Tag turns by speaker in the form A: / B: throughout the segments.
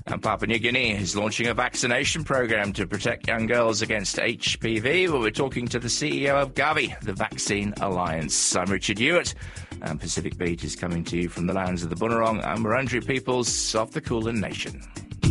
A: And Papua New Guinea is launching a vaccination program to protect young girls against HPV. Well, we're talking to the CEO of Gavi, the Vaccine Alliance. I'm Richard Hewitt, and Pacific Beat is coming to you from the lands of the Bunurong and Wurundjeri peoples of the Kulin Nation.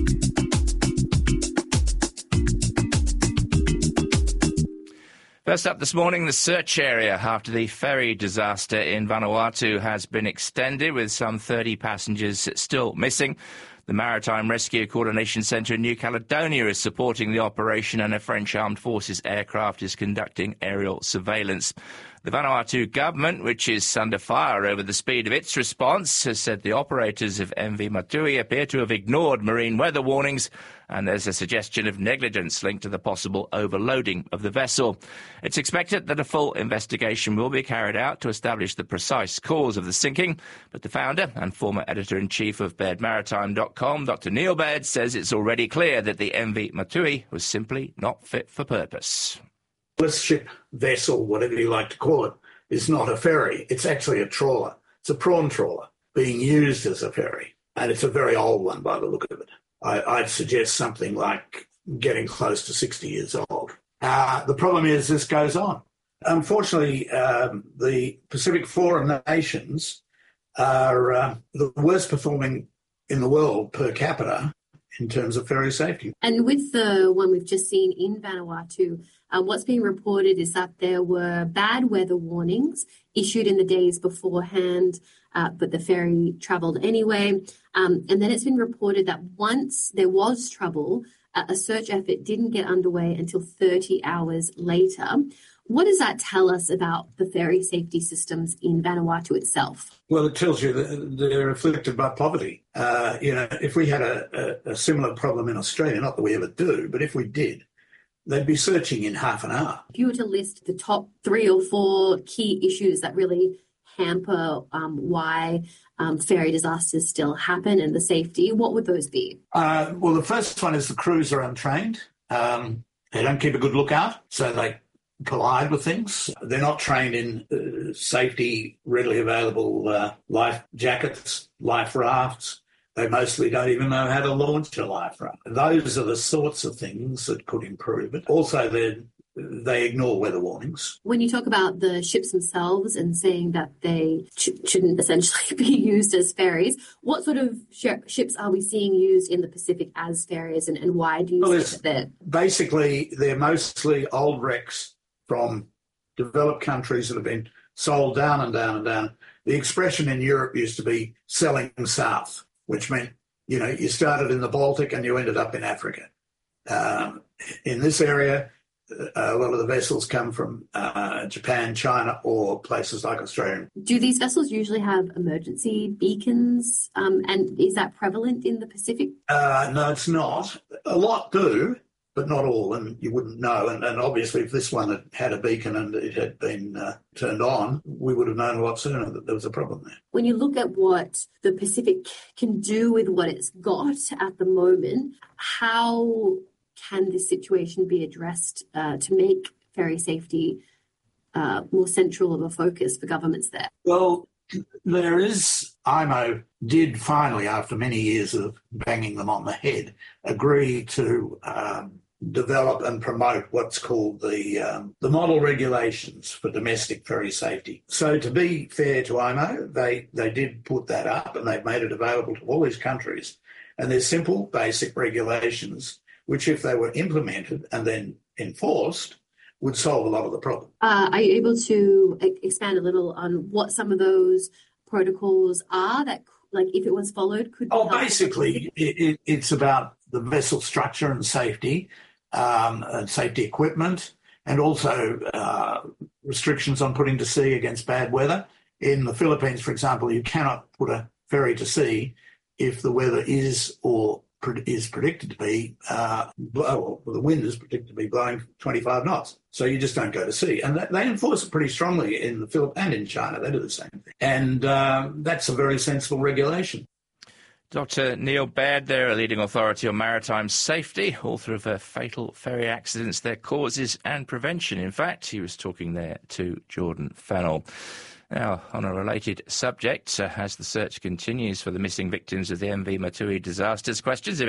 A: First up this morning, the search area after the ferry disaster in Vanuatu has been extended, with some 30 passengers still missing. The Maritime Rescue Coordination Centre in New Caledonia is supporting the operation, and a French Armed Forces aircraft is conducting aerial surveillance. The Vanuatu government, which is under fire over the speed of its response, has said the operators of MV Matui appear to have ignored marine weather warnings, and there's a suggestion of negligence linked to the possible overloading of the vessel. It's expected that a full investigation will be carried out to establish the precise cause of the sinking, but the founder and former editor-in-chief of BairdMaritime.com, Dr. Neil Baird, says it's already clear that the MV Matui was simply not fit for purpose.
B: This ship, vessel, whatever you like to call it, is not a ferry. It's actually a trawler. It's a prawn trawler being used as a ferry, and it's a very old one by the look of it. I'd suggest something like getting close to 60 years old. The problem is this goes on. Unfortunately, the Pacific Forum nations are the worst performing in the world per capita in terms of ferry safety.
C: And with the one we've just seen in Vanuatu, what's being reported is that there were bad weather warnings issued in the days beforehand, but the ferry travelled anyway. And then it's been reported that once there was trouble, a search effort didn't get underway until 30 hours later. What does that tell us about the ferry safety systems in Vanuatu itself?
B: Well, it tells you that they're afflicted by poverty. If we had a similar problem in Australia, not that we ever do, but if we did, they'd be searching in half an hour.
C: If you were to list the top 3 or 4 key issues that really hamper why ferry disasters still happen and the safety, what would those be?
B: Well, the first one is the crews are untrained. They don't keep a good lookout, so they collide with things. They're not trained in safety, readily available life jackets, life rafts. They mostly don't even know how to launch a life raft. Those are the sorts of things that could improve it. Also, they ignore weather warnings.
C: When you talk about the ships themselves and saying that they shouldn't essentially be used as ferries, what sort of ships are we seeing used in the Pacific as ferries, and why do you say that they're...
B: Basically, they're mostly old wrecks from developed countries that have been sold down and down and down. The expression in Europe used to be selling south, which meant, you started in the Baltic and you ended up in Africa. In this area, a lot of the vessels come from Japan, China, or places like Australia.
C: Do these vessels usually have emergency beacons? And is that prevalent in the Pacific?
B: No, it's not. A lot do, but not all, and you wouldn't know. And obviously, if this one had a beacon and it had been turned on, we would have known a lot sooner that there was a problem there.
C: When you look at what the Pacific can do with what it's got at the moment, how can this situation be addressed to make ferry safety more central of a focus for governments there?
B: Well, there is... IMO did finally, after many years of banging them on the head, agree to develop and promote what's called the model regulations for domestic ferry safety. So to be fair to IMO, they did put that up and they've made it available to all these countries. And they're simple, basic regulations, which if they were implemented and then enforced, would solve a lot of the problem.
C: Are you able to expand a little on what some of those protocols are that, like, if it was followed, could...
B: Basically, it's about the vessel structure and safety equipment, and also restrictions on putting to sea against bad weather. In the Philippines, for example, you cannot put a ferry to sea if the weather is predicted to be, the wind is predicted to be blowing 25 knots. So you just don't go to sea. And they enforce it pretty strongly in the Philippines and in China. They do the same thing. And that's a very sensible regulation.
A: Dr. Neil Baird there, a leading authority on maritime safety, author of Fatal Ferry Accidents, Their Causes and Prevention. In fact, he was talking there to Jordan Fennell. Now, on a related subject, as the search continues for the missing victims of the MV Matui disasters, questions